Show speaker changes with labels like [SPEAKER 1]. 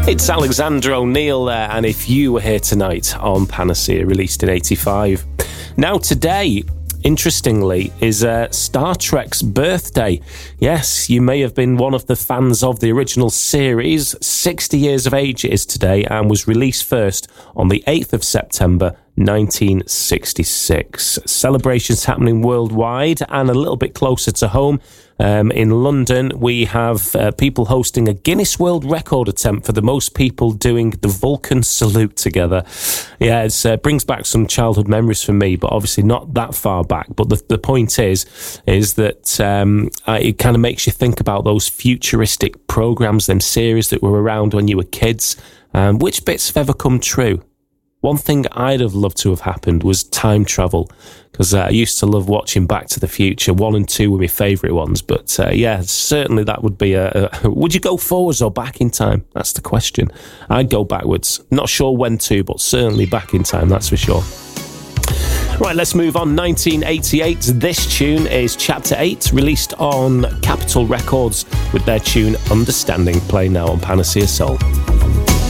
[SPEAKER 1] It's Alexander O'Neill there, and If You Were Here Tonight on Panacea, released in 85. Now today, interestingly, is Star Trek's birthday. Yes, you may have been one of the fans of the original series. 60 years of age it is today, and was released first on the 8th of September 1966. Celebrations happening worldwide, and a little bit closer to home. In London, we have people hosting a Guinness World Record attempt for the most people doing the Vulcan salute together. Yeah, it brings back some childhood memories for me, but obviously not that far back. But the point is that it kind of makes you think about those futuristic programs, them series that were around when you were kids. Which bits have ever come true? One thing I'd have loved to have happened was time travel, because I used to love watching Back to the Future. 1 and 2 were my favourite ones, but yeah, certainly that would be would you go forwards or back in time? That's the question. I'd go backwards. Not sure when to, but certainly back in time, that's for sure. Right, let's move on. 1988, this tune is Chapter 8, released on Capitol Records with their tune Understanding, playing now on Panacea Soul.